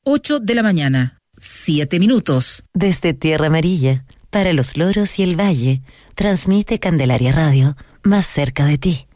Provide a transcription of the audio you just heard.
8 de la mañana, 7 minutos. Desde Tierra Amarilla, para los loros y el valle, transmite Candelaria Radio, más cerca de ti.